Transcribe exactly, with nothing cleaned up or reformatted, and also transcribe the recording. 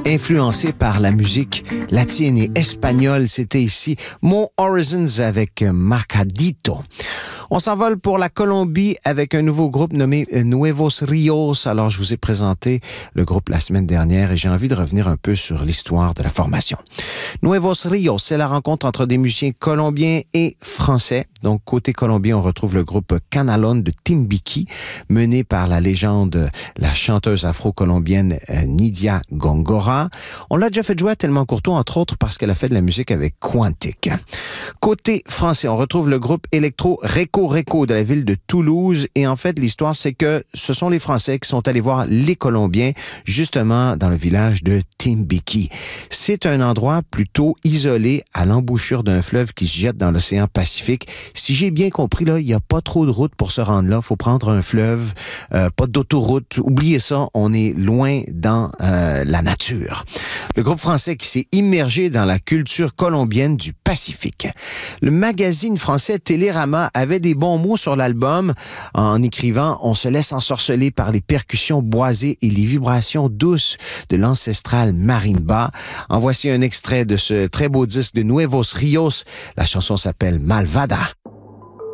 influencé par la musique latine et espagnole. C'était ici Mo Horizons avec Marcadito. On s'envole pour la Colombie avec un nouveau groupe nommé Nuevos Rios. Alors, je vous ai présenté le groupe la semaine dernière et j'ai envie de revenir un peu sur l'histoire de la formation. Nuevos Rios, c'est la rencontre entre des musiciens colombiens et français. Donc, côté colombien, on retrouve le groupe Canalón de Timbiquí, mené par la légende, la chanteuse afro-colombienne Nidia Góngora. On l'a déjà fait jouer à Tellement Courtois, entre autres parce qu'elle a fait de la musique avec Quantic. Côté français, on retrouve le groupe électro Reco Reco de la ville de Toulouse. Et en fait, l'histoire, c'est que ce sont les Français qui sont allés voir les Colombiens, justement dans le village de Timbiquí. C'est un endroit plutôt isolé à l'embouchure d'un fleuve qui se jette dans l'océan Pacifique. Si j'ai bien compris, là, il n'y a pas trop de route pour se rendre là. Il faut prendre un fleuve, euh, pas d'autoroute. Oubliez ça, on est loin dans euh, la nature. Le groupe français qui s'est immergé dans la culture colombienne du Pacifique. Le magazine français Télérama avait des bons mots sur l'album en écrivant « On se laisse ensorceler par les percussions boisées et les vibrations douces de l'ancestral marimba ». En voici un extrait de ce très beau disque de Nuevos Rios. La chanson s'appelle « Malvada ».